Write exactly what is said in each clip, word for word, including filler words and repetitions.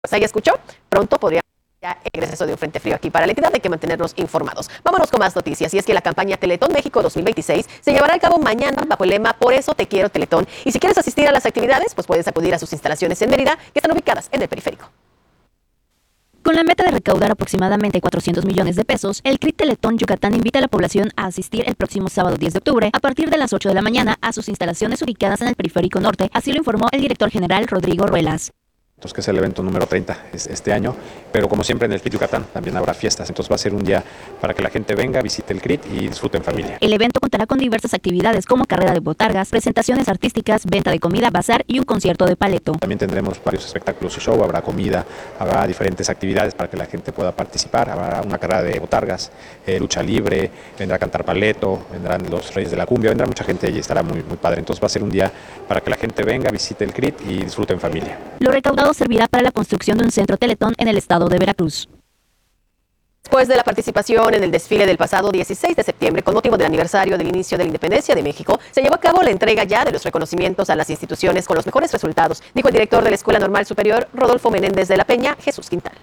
Pues ahí escuchó, pronto podría ya el receso de un frente frío aquí para la entidad, hay que mantenernos informados. Vámonos con más noticias, y es que la campaña Teletón México dos mil veintiséis se llevará a cabo mañana bajo el lema Por eso te quiero Teletón. Y si quieres asistir a las actividades, pues puedes acudir a sus instalaciones en Mérida, que están ubicadas en el periférico. Con la meta de recaudar aproximadamente cuatrocientos millones de pesos, el C R I Teletón Yucatán invita a la población a asistir el próximo sábado diez de octubre a partir de las ocho de la mañana a sus instalaciones ubicadas en el periférico norte, así lo informó el director general Rodrigo Ruelas. Que es el evento número treinta este año, pero como siempre en el C R I T Yucatán también habrá fiestas, entonces va a ser un día para que la gente venga, visite el C R I T y disfrute en familia. El evento contará con diversas actividades como carrera de botargas, presentaciones artísticas, venta de comida, bazar y un concierto de paleto. También tendremos varios espectáculos y show, habrá comida, habrá diferentes actividades para que la gente pueda participar, habrá una carrera de botargas, eh, lucha libre, vendrá a cantar paleto, vendrán los Reyes de la Cumbia, vendrá mucha gente y estará muy, muy padre, entonces va a ser un día para que la gente venga, visite el C R I T y disfrute en familia. Lo recaudado servirá para la construcción de un centro Teletón en el estado de Veracruz. Después de la participación en el desfile del pasado dieciséis de septiembre con motivo del aniversario del inicio de la independencia de México, se llevó a cabo la entrega ya de los reconocimientos a las instituciones con los mejores resultados, dijo el director de la Escuela Normal Superior, Rodolfo Menéndez de la Peña, Jesús Quintal.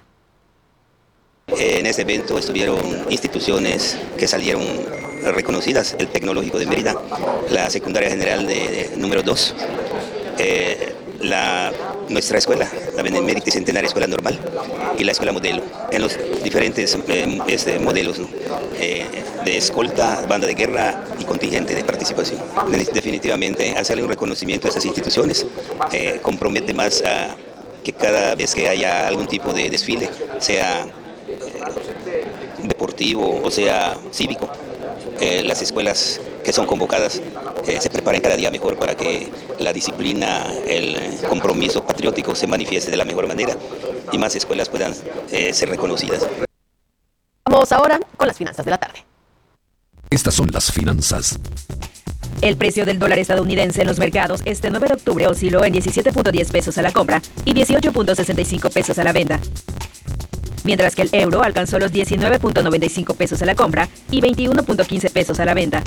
En este evento estuvieron instituciones que salieron reconocidas, el Tecnológico de Mérida, la Secundaria General de, de número dos, eh, La, nuestra escuela, la Benemérita y Centenaria Escuela Normal y la Escuela Modelo, en los diferentes eh, este, modelos, ¿no? eh, de escolta, banda de guerra y contingente de participación. Definitivamente, hacerle un reconocimiento a estas instituciones eh, compromete más a que cada vez que haya algún tipo de desfile, sea eh, deportivo o sea cívico, eh, las escuelas que son convocadas eh, se preparen cada día mejor para que la disciplina, el compromiso patriótico se manifieste de la mejor manera y más escuelas puedan eh, ser reconocidas. Vamos ahora con las finanzas de la tarde. Estas son las finanzas. El precio del dólar estadounidense en los mercados este nueve de octubre osciló en diecisiete punto diez pesos a la compra y dieciocho punto sesenta y cinco pesos a la venta, mientras que el euro alcanzó los diecinueve punto noventa y cinco pesos a la compra y veintiuno punto quince pesos a la venta.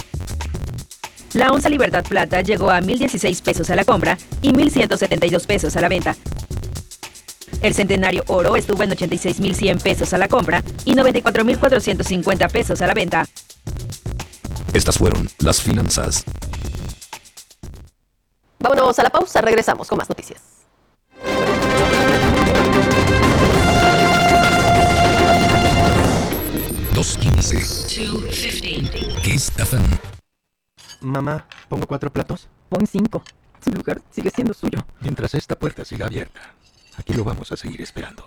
La onza Libertad Plata llegó a mil dieciséis pesos a la compra y mil ciento setenta y dos pesos a la venta. El Centenario Oro estuvo en ochenta y seis mil cien pesos a la compra y noventa y cuatro mil cuatrocientos cincuenta pesos a la venta. Estas fueron las finanzas. Vámonos a la pausa, regresamos con más noticias. dos quince. Kiss F M. Mamá, ¿pongo cuatro platos? Pon cinco. Su lugar sigue siendo suyo. Mientras esta puerta siga abierta, aquí lo vamos a seguir esperando.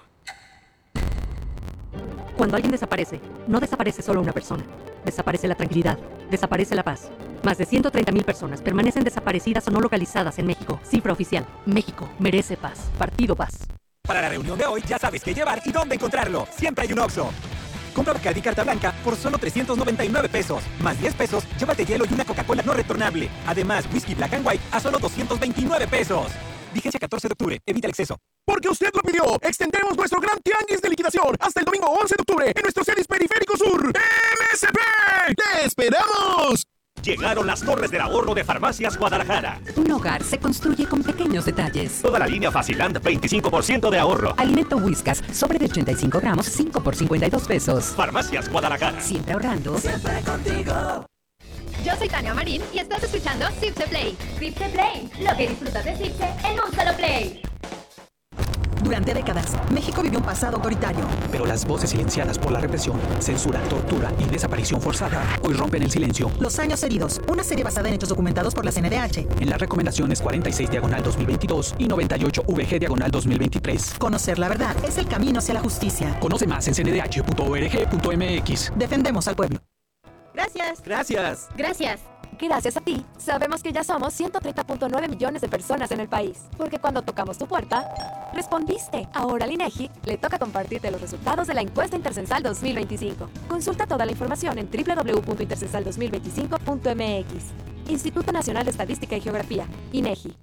Cuando alguien desaparece, no desaparece solo una persona. Desaparece la tranquilidad, desaparece la paz. Más de ciento treinta mil personas permanecen desaparecidas o no localizadas en México. Cifra oficial. México merece paz. Partido Paz. Para la reunión de hoy ya sabes qué llevar y dónde encontrarlo. Siempre hay un Oxxo. Compra Bacardi Carta Blanca por solo trescientos noventa y nueve pesos. Más diez pesos, llévate hielo y una Coca-Cola no retornable. Además, whisky Black and White a solo doscientos veintinueve pesos. Vigencia catorce de octubre. Evita el exceso. Porque usted lo pidió, extendemos nuestro gran tianguis de liquidación hasta el domingo once de octubre en nuestro Celis Periférico Sur. ¡M S P! ¡Te esperamos! Llegaron las torres del ahorro de Farmacias Guadalajara. Un hogar se construye con pequeños detalles. Toda la línea Faciland, veinticinco por ciento de ahorro. Alimento Whiskas, sobre de ochenta y cinco gramos, cinco por cincuenta y dos pesos. Farmacias Guadalajara. Siempre ahorrando. Siempre contigo. Yo soy Tania Marín y estás escuchando Cipse Play. Cipse Play, lo que disfrutas de Cipse en un solo play. Durante décadas, México vivió un pasado autoritario. Pero las voces silenciadas por la represión, censura, tortura y desaparición forzada hoy rompen el silencio. Los años heridos, una serie basada en hechos documentados por la C N D H. En las recomendaciones cuarenta y seis diagonal dos mil veintidós y noventa y ocho V G diagonal dos mil veintitrés. Conocer la verdad es el camino hacia la justicia. Conoce más en c n d h punto org punto m x. Defendemos al pueblo. Gracias. Gracias. Gracias. Gracias a ti, sabemos que ya somos ciento treinta punto nueve millones de personas en el país. Porque cuando tocamos tu puerta, respondiste. Ahora al INEGI le toca compartirte los resultados de la encuesta Intercensal dos mil veinticinco. Consulta toda la información en doble u doble u doble u punto intercensal dos mil veinticinco punto m x. Instituto Nacional de Estadística y Geografía, INEGI.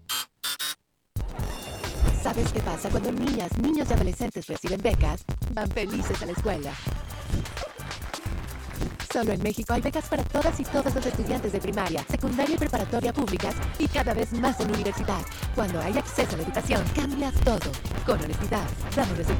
¿Sabes qué pasa cuando niñas, niños y adolescentes reciben becas? Van felices a la escuela. Solo en México hay becas para todas y todos los estudiantes de primaria, secundaria y preparatoria públicas y cada vez más en universidad. Cuando hay acceso a la educación, cambia todo. Con honestidad, damos resultados.